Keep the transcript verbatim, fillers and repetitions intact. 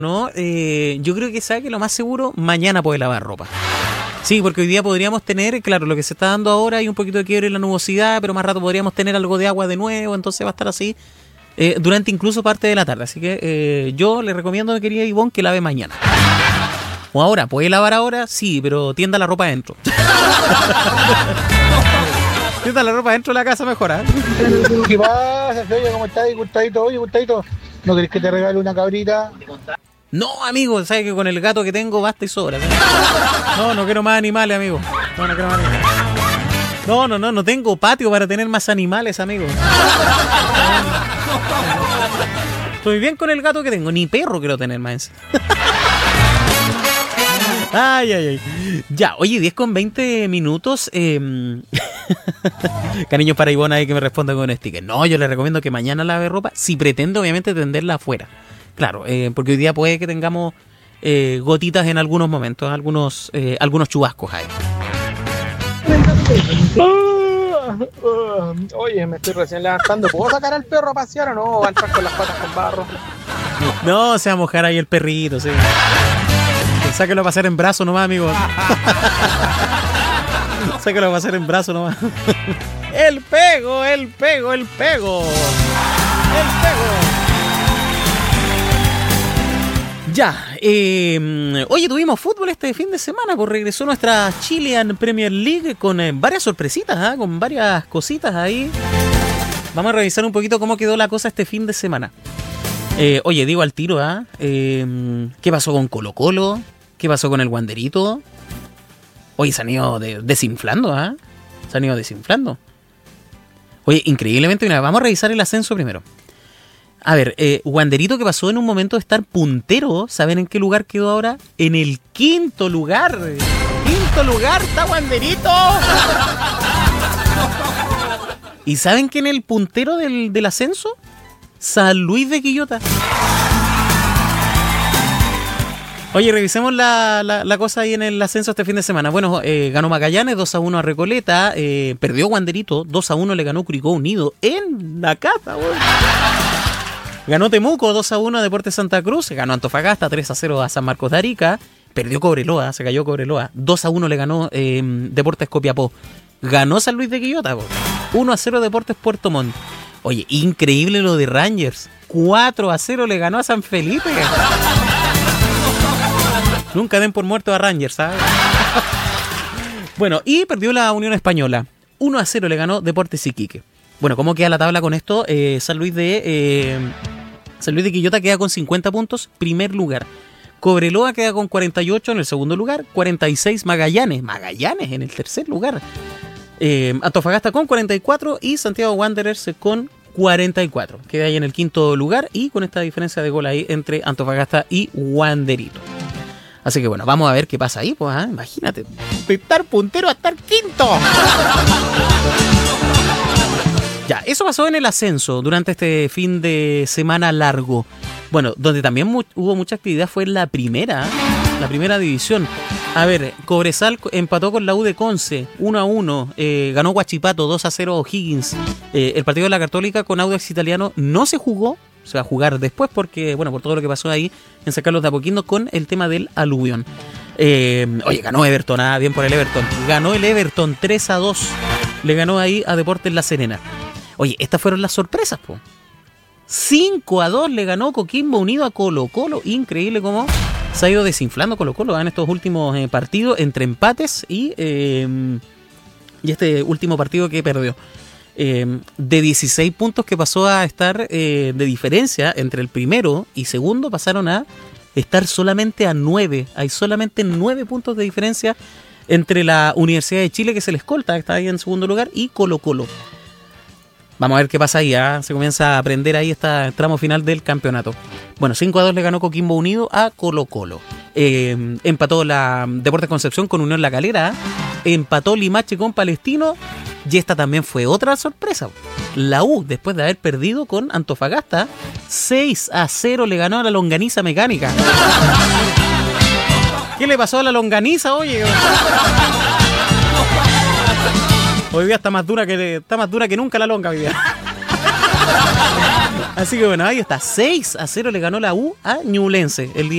¿no? Eh, yo creo que sabe que lo más seguro, mañana puede lavar ropa. Sí, porque hoy día podríamos tener, claro, lo que se está dando ahora, hay un poquito de quiebre en la nubosidad, pero más rato podríamos tener algo de agua de nuevo, entonces va a estar así eh, durante incluso parte de la tarde. Así que eh, yo le recomiendo, mi querida Ivonne, que lave mañana. O ahora, ¿puede lavar ahora? Sí, pero tienda la ropa adentro. Tienda la ropa adentro de la casa mejor, ¿eh? ¿Qué pasa, Oye, ¿cómo estás, Gustadito? Oye, Gustadito, ¿no querés que te regale una cabrita? No, amigo, sabes que con el gato que tengo basta y sobra, ¿sí? No, no quiero más animales, amigo. No, no quiero más animales. No, no, no, no tengo patio para tener más animales, amigo. Estoy bien con el gato que tengo, ni perro quiero tener más. Ay, ay, ay. Ya, oye, diez con veinte minutos. Eh... Cariños para Ivonne ahí que me responda con un sticker. No, yo le recomiendo que mañana lave ropa, si pretende obviamente tenderla afuera. Claro, eh, porque hoy día puede que tengamos eh, gotitas en algunos momentos, algunos eh, algunos chubascos ahí. Oye, me estoy recién levantando. ¿Puedo sacar al perro a pasear o no? ¿Va a entrar con las patas con barro? No, se va a mojar ahí el perrito, sí. Sáquelo a pasear en brazo nomás, amigo. Sáquelo a pasear en brazo nomás. El pego, el pego, el pego. El pego. Ya, eh, oye, tuvimos fútbol este fin de semana, pues regresó nuestra Chilean Premier League con eh, varias sorpresitas, ¿eh? Con varias cositas ahí. Vamos a revisar un poquito cómo quedó la cosa este fin de semana. Eh, oye, digo al tiro, ¿ah? ¿eh? Eh, ¿Qué pasó con Colo Colo? ¿Qué pasó con el Wanderito? Oye, se han ido de, desinflando, ¿ah? ¿eh? Se han ido desinflando. Oye, increíblemente, mira, vamos a revisar el ascenso primero. A ver, eh, Wanderito, que pasó en un momento de estar puntero, ¿saben en qué lugar quedó ahora? En el quinto lugar. ¡Quinto lugar está Wanderito! ¿Y saben que en el puntero del, del ascenso? San Luis de Quillota. Oye, revisemos la, la, la cosa ahí en el ascenso este fin de semana. Bueno, eh, ganó Magallanes dos a uno a Recoleta, eh, perdió Wanderito, dos a uno le ganó Curicó Unido en la casa, güey. Ganó Temuco dos a uno a Deportes Santa Cruz, ganó Antofagasta tres a cero a San Marcos de Arica, perdió Cobreloa, se cayó Cobreloa, dos a uno le ganó eh, Deportes Copiapó, ganó San Luis de Quillota, güey. uno a cero Deportes Puerto Montt. Oye, increíble lo de Rangers. cuatro a cero le ganó a San Felipe. Nunca den por muerto a Rangers, ¿sabes? Bueno, y perdió la Unión Española. uno a cero le ganó Deportes Iquique. Bueno, ¿cómo queda la tabla con esto? Eh, San Luis de eh, San Luis de Quillota queda con cincuenta puntos, primer lugar. Cobreloa queda con cuarenta y ocho en el segundo lugar. cuarenta y seis Magallanes. Magallanes en el tercer lugar. Eh, Antofagasta con cuarenta y cuatro y Santiago Wanderers con cuarenta y cuatro. Queda ahí en el quinto lugar y con esta diferencia de gol ahí entre Antofagasta y Wanderito. Así que bueno, vamos a ver qué pasa ahí, pues, ¿eh? Imagínate, de estar puntero a estar quinto. Ya, eso pasó en el ascenso durante este fin de semana largo. Bueno, donde también mu- hubo mucha actividad fue en la primera, la primera división. A ver, Cobresal empató con la U de Conce, uno a uno. Eh, ganó Huachipato, dos a cero O'Higgins. Eh, el partido de la Católica con Audax Italiano no se jugó. Se va a jugar después porque, bueno, por todo lo que pasó ahí en San Carlos de Apoquindo con el tema del aluvión. Eh, oye, ganó Everton, ah, bien por el Everton. Ganó el Everton tres a dos. Le ganó ahí a Deportes La Serena. Oye, estas fueron las sorpresas, po. cinco a dos le ganó Coquimbo Unido a Colo Colo. Increíble cómo se ha ido desinflando Colo Colo en estos últimos eh, partidos entre empates y, eh, y este último partido que perdió. Eh, de dieciséis puntos que pasó a estar eh, de diferencia entre el primero y segundo, pasaron a estar solamente a nueve. Hay solamente nueve puntos de diferencia entre la Universidad de Chile, que es el escolta, que está ahí en segundo lugar, y Colo Colo. Vamos a ver qué pasa ahí, ¿eh? Se comienza a aprender ahí este tramo final del campeonato. Bueno, cinco a dos le ganó Coquimbo Unido a Colo Colo. Eh, empató la Deportes Concepción con Unión La Calera. ¿eh? Empató Limache con Palestino. Y esta también fue otra sorpresa. La U, después de haber perdido con Antofagasta, seis a cero le ganó a la Longaniza Mecánica. ¿Qué le pasó a la Longaniza, oye? Hoy día está más dura que está más dura que nunca la longa hoy día. Así que bueno, ahí está. seis a cero le ganó la U a Ñublense el día